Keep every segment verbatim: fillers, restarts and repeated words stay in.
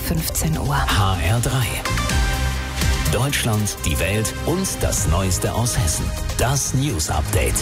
fünfzehn Uhr. H R drei. Deutschland, die Welt und das Neueste aus Hessen. Das News Update.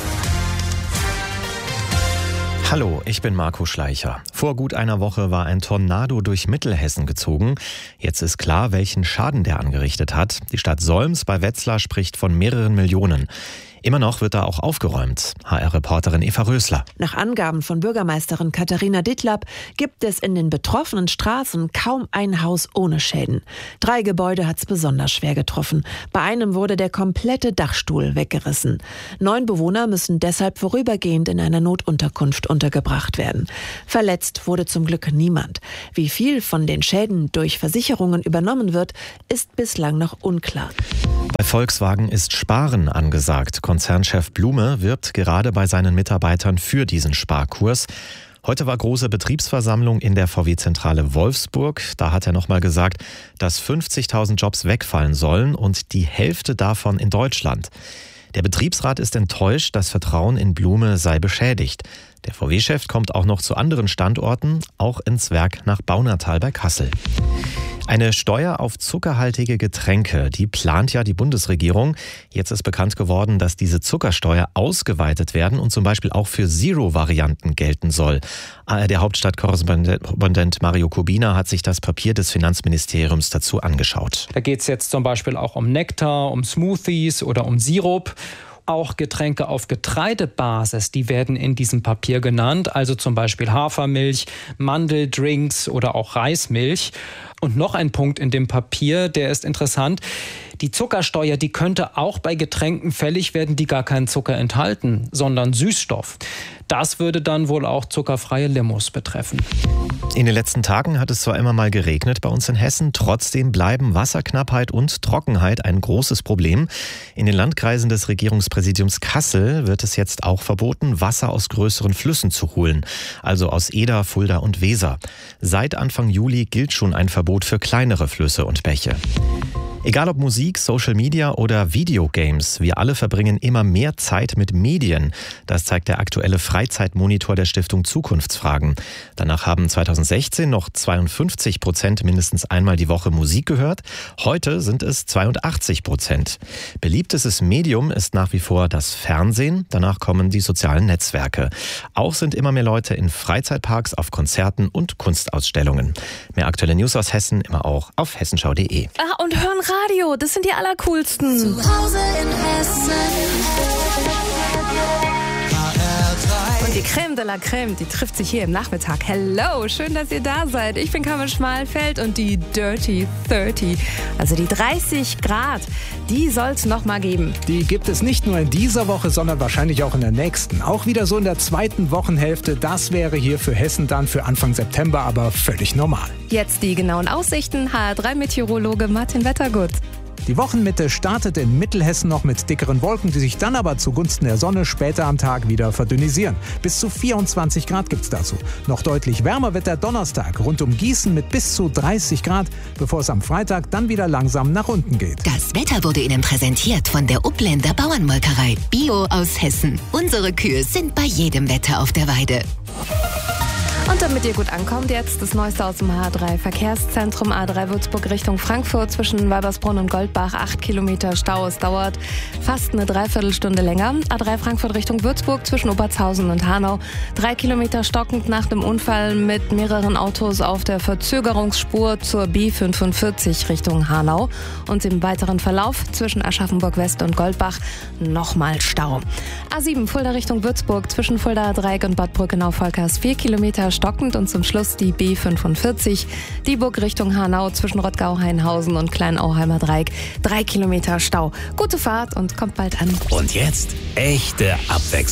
Hallo, ich bin Marco Schleicher. Vor gut einer Woche war ein Tornado durch Mittelhessen gezogen. Jetzt ist klar, welchen Schaden der angerichtet hat. Die Stadt Solms bei Wetzlar spricht von mehreren Millionen. Immer noch wird da auch aufgeräumt. H R-Reporterin Eva Rösler. Nach Angaben von Bürgermeisterin Katharina Dittlab gibt es in den betroffenen Straßen kaum ein Haus ohne Schäden. Drei Gebäude hat es besonders schwer getroffen. Bei einem wurde der komplette Dachstuhl weggerissen. Neun Bewohner müssen deshalb vorübergehend in einer Notunterkunft untergebracht werden. Verletzt wurde zum Glück niemand. Wie viel von den Schäden durch Versicherungen übernommen wird, ist bislang noch unklar. Bei Volkswagen ist Sparen angesagt. Konzernchef Blume wirbt gerade bei seinen Mitarbeitern für diesen Sparkurs. Heute war große Betriebsversammlung in der V W-Zentrale Wolfsburg. Da hat er nochmal gesagt, dass fünfzigtausend Jobs wegfallen sollen und die Hälfte davon in Deutschland. Der Betriebsrat ist enttäuscht, das Vertrauen in Blume sei beschädigt. Der V W-Chef kommt auch noch zu anderen Standorten, auch ins Werk nach Baunatal bei Kassel. Eine Steuer auf zuckerhaltige Getränke, die plant ja die Bundesregierung. Jetzt ist bekannt geworden, dass diese Zuckersteuer ausgeweitet werden und zum Beispiel auch für Zero-Varianten gelten soll. A R D-Hauptstadtkorrespondent Mario Kubina hat sich das Papier des Finanzministeriums dazu angeschaut. Da geht es jetzt zum Beispiel auch um Nektar, um Smoothies oder um Sirup. Auch Getränke auf Getreidebasis, die werden in diesem Papier genannt, also zum Beispiel Hafermilch, Mandeldrinks oder auch Reismilch. Und noch ein Punkt in dem Papier, der ist interessant. Die Zuckersteuer, die könnte auch bei Getränken fällig werden, die gar keinen Zucker enthalten, sondern Süßstoff. Das würde dann wohl auch zuckerfreie Limos betreffen. In den letzten Tagen hat es zwar immer mal geregnet bei uns in Hessen, trotzdem bleiben Wasserknappheit und Trockenheit ein großes Problem. In den Landkreisen des Regierungspräsidiums Kassel wird es jetzt auch verboten, Wasser aus größeren Flüssen zu holen, also aus Eder, Fulda und Weser. Seit Anfang Juli gilt schon ein Verbot für kleinere Flüsse und Bäche. Egal ob Musik, Social Media oder Videogames, wir alle verbringen immer mehr Zeit mit Medien. Das zeigt der aktuelle Freizeitmonitor der Stiftung Zukunftsfragen. Danach haben zweitausendsechzehn noch zweiundfünfzig Prozent mindestens einmal die Woche Musik gehört. Heute sind es zweiundachtzig Prozent. Beliebtestes Medium ist nach wie vor das Fernsehen. Danach kommen die sozialen Netzwerke. Auch sind immer mehr Leute in Freizeitparks, auf Konzerten und Kunstausstellungen. Mehr aktuelle News aus Hessen immer auch auf hessenschau punkt de. Ah, und hören Radio, das sind die allercoolsten. Zu Hause in Hessen. Und die Creme de la Creme, die trifft sich hier im Nachmittag. Hello, schön, dass ihr da seid. Ich bin Carmen Schmalfeld und die Dirty dreißig, also die dreißig Grad, die soll es noch mal geben. Die gibt es nicht nur in dieser Woche, sondern wahrscheinlich auch in der nächsten. Auch wieder so in der zweiten Wochenhälfte. Das wäre hier für Hessen dann für Anfang September aber völlig normal. Jetzt die genauen Aussichten. H R drei Meteorologe Martin Wettergut. Die Wochenmitte startet in Mittelhessen noch mit dickeren Wolken, die sich dann aber zugunsten der Sonne später am Tag wieder verdünnisieren. Bis zu vierundzwanzig Grad gibt's dazu. Noch deutlich wärmer wird der Donnerstag rund um Gießen mit bis zu dreißig Grad, bevor es am Freitag dann wieder langsam nach unten geht. Das Wetter wurde Ihnen präsentiert von der Upländer Bauernmolkerei. Bio aus Hessen. Unsere Kühe sind bei jedem Wetter auf der Weide. Und damit ihr gut ankommt, jetzt das Neueste aus dem H R drei Verkehrszentrum. A drei Würzburg Richtung Frankfurt zwischen Weibersbrunn und Goldbach. acht Kilometer Stau. Es dauert fast eine Dreiviertelstunde länger. A drei Frankfurt Richtung Würzburg zwischen Obertshausen und Hanau. Drei Kilometer stockend nach dem Unfall mit mehreren Autos auf der Verzögerungsspur zur B fünfundvierzig Richtung Hanau. Und im weiteren Verlauf zwischen Aschaffenburg West und Goldbach nochmal Stau. A sieben Fulda Richtung Würzburg zwischen Fulda Dreieck und Bad Brückenau-Volkers. vier Kilometer stockend und zum Schluss die B fünfundvierzig, Dieburg Richtung Hanau zwischen Rottgau-Hainhausen und Kleinauheimer Dreieck. Drei Kilometer Stau. Gute Fahrt und kommt bald an. Und jetzt echte Abwechslung.